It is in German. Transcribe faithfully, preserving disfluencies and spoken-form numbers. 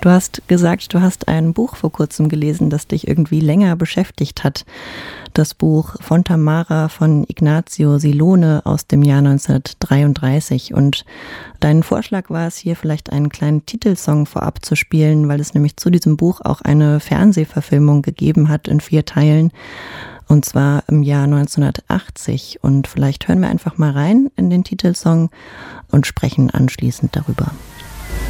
Du hast gesagt, du hast ein Buch vor kurzem gelesen, das dich irgendwie länger beschäftigt hat. Das Buch Fontamara von Ignazio Silone aus dem Jahr neunzehnhundertdreiunddreißig. Und dein Vorschlag war es, hier vielleicht einen kleinen Titelsong vorab zu spielen, weil es nämlich zu diesem Buch auch eine Fernsehverfilmung gegeben hat in vier Teilen. Und zwar im Jahr neunzehnhundertachtzig. Und vielleicht hören wir einfach mal rein in den Titelsong und sprechen anschließend darüber.